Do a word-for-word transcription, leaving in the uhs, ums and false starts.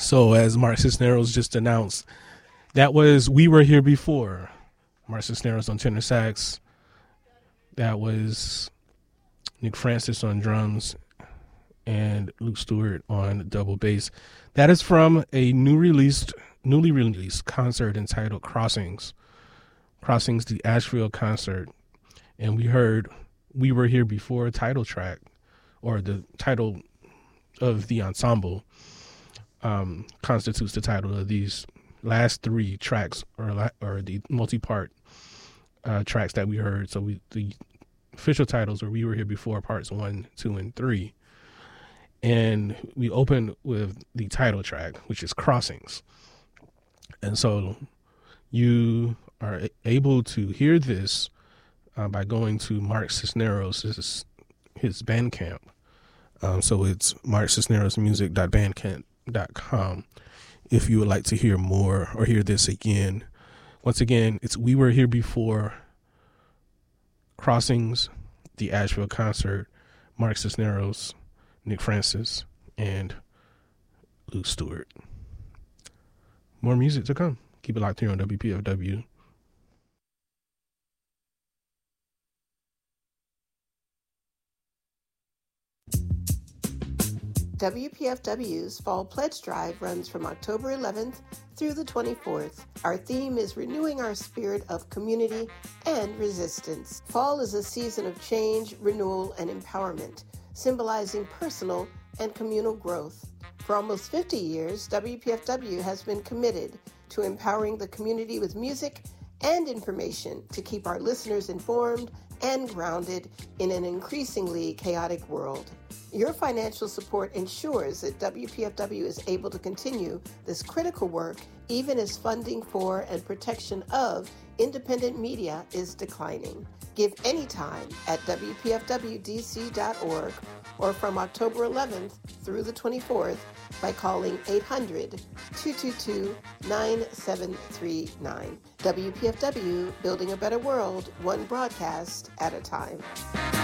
So as Mark Cisneros just announced, that was We Were Here Before. Mark Cisneros on tenor sax. That was Nick Francis on drums and Luke Stewart on double bass. That is from a new released, newly released concert entitled Crossings. Crossings, the Asheville concert. And we heard We Were Here Before title track, or the title of the ensemble, um, constitutes the title of these last three tracks, or or the multi-part uh, tracks that we heard. So we the official titles were We Were Here Before, parts one, two, and three. And we opened with the title track, which is Crossings. And so you are able to hear this uh, by going to Mark Cisneros' his, his Bandcamp. Um, so it's mark cisneros music dot bandcamp dot com if you would like to hear more or hear this again. Once again, it's We Were Here Before, Crossings, the Asheville concert, Mark Cisneros, Nick Francis, and Luke Stewart. More music to come. Keep it locked here on W P F W. W P F W's Fall Pledge Drive runs from October eleventh through the twenty-fourth. Our theme is renewing our spirit of community and resistance. Fall is a season of change, renewal, and empowerment, symbolizing personal and communal growth. For almost fifty years, W P F W has been committed to empowering the community with music and information to keep our listeners informed and grounded in an increasingly chaotic world. Your financial support ensures that W P F W is able to continue this critical work even as funding for and protection of independent media is declining. Give anytime at W P F W D C dot org or from October eleventh through the twenty-fourth by calling eight hundred, two two two, nine seven three nine. W P F W, building a better world, one broadcast at a time.